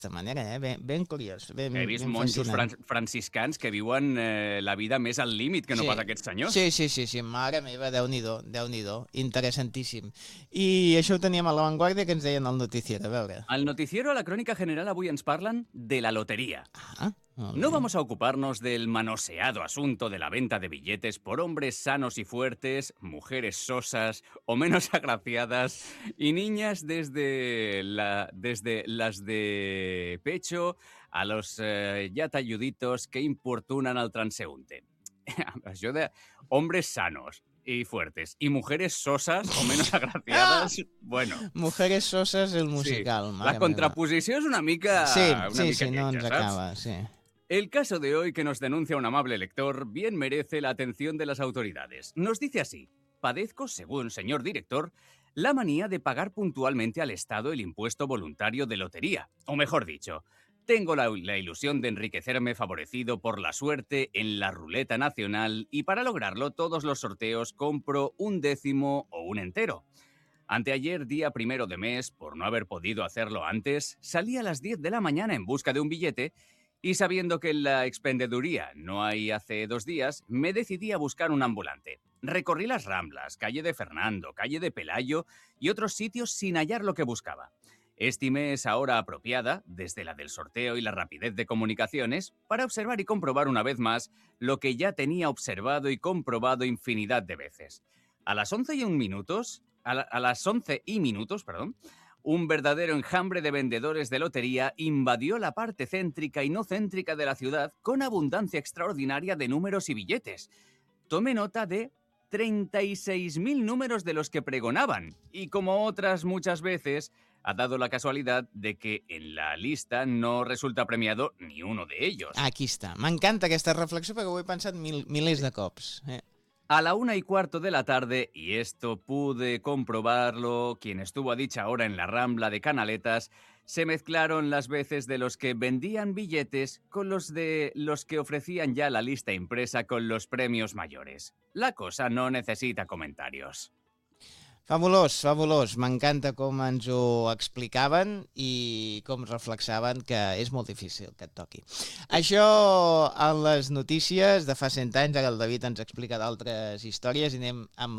manera, ben curiós, ben He vist monjos franciscans que viuen la vida més al límit que no pas aquests senyors. Sí, mare meva, Déu-n'hi-do, interessantíssim. I això ho teníem a l'avantguàrdia que ens deien al noticiero, a veure. Al noticiero, a la Crónica General, avui ens parlen de la lotería. No vamos a ocuparnos del manoseado asunto de la venta de billetes por hombres sanos y fuertes, mujeres sosas o menos agraciadas y niñas desde las de pecho a los ya talluditos que importunan al transeúnte. Això de hombres sanos y fuertes y mujeres sosas o menos agraciadas, bueno. Mujeres sosas, el musical. Sí. La contraposició és una mica... Sí, no ens acaba, sí. El caso de hoy que nos denuncia un amable lector bien merece la atención de las autoridades. Nos dice así: padezco, según señor director, la manía de pagar puntualmente al Estado el impuesto voluntario de lotería. O mejor dicho, tengo la ilusión de enriquecerme favorecido por la suerte en la ruleta nacional y para lograrlo todos los sorteos compro un décimo o un entero. Anteayer, día 1 de mes, por no haber podido hacerlo antes, salí a las 10 de la mañana en busca de un billete y sabiendo que en la expendeduría no hay hace 2 días, me decidí a buscar un ambulante. Recorrí las Ramblas, calle de Fernando, calle de Pelayo y otros sitios sin hallar lo que buscaba. Estimé esa hora apropiada, desde la del sorteo y la rapidez de comunicaciones, para observar y comprobar una vez más lo que ya tenía observado y comprobado infinidad de veces. A las 11:01, un verdadero enjambre de vendedores de lotería invadió la parte céntrica y no céntrica de la ciudad con abundancia extraordinaria de números y billetes. Tome nota de 36.000 números de los que pregonaban y, como otras muchas veces, ha dado la casualidad de que en la lista no resulta premiado ni uno de ellos. Aquí està. M'encanta aquesta reflexió perquè ho he pensat milers de cops. A la 1:15 de la tarde, y esto pude comprobarlo quien estuvo a dicha hora en la Rambla de Canaletas, se mezclaron las veces de los que vendían billetes con los de los que ofrecían ya la lista impresa con los premios mayores. La cosa no necesita comentarios. Fabulós. M'encanta com ens ho explicaven i com reflexaven que és molt difícil que et toqui. Això en les notícies de fa 100 anys, ara el David ens explica d'altres històries i anem amb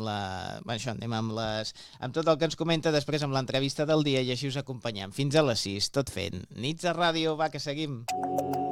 tot el que ens comenta després amb l'entrevista del dia i així us acompanyem fins a les 6, tot fent Nits a Ràdio, va que seguim.